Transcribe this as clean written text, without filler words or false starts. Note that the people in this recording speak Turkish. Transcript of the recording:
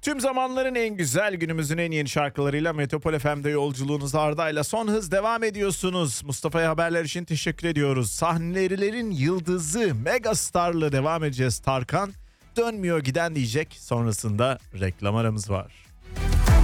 Tüm zamanların en güzel, günümüzün en yeni şarkılarıyla Metropol FM'de yolculuğunuz Arda'yla son hız devam ediyorsunuz. Mustafa'ya haberler için teşekkür ediyoruz. Sahnelerin yıldızı, megastarla devam edeceğiz. Tarkan dönmüyor giden diyecek. Sonrasında reklam aramız var.